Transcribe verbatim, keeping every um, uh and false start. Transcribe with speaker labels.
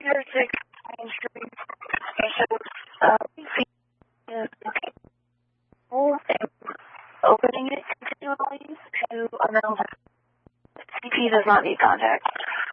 Speaker 1: thirty-six Main Street. It shows uh, is opening it continually to announce C P does not need contact.